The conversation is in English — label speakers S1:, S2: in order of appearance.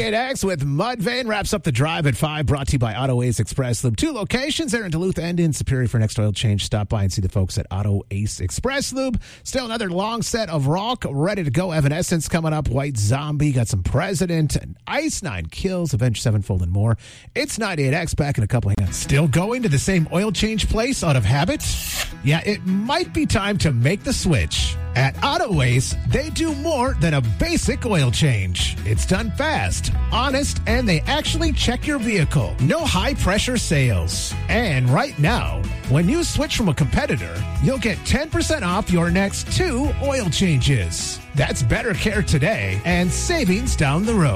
S1: 98X with Mudvayne wraps up the drive at 5, brought to you by Auto Ace Express Lube. 2 locations there in Duluth and in Superior. For next oil change, stop by and see the folks at Auto Ace Express Lube. Still another long set of rock ready to go. Evanescence coming up, White Zombie, got some President, and Ice 9 Kills, Avenged Sevenfold, and more. It's 98X, back in a couple of hands. Still going to the same oil change place out of habit? Yeah, it might be time to make the switch. At Auto Ace, they do more than a basic oil change. It's done fast, honest, and they actually check your vehicle. No high-pressure sales. And right now, when you switch from a competitor, you'll get 10% off your next 2 oil changes. That's better care today and savings down the road.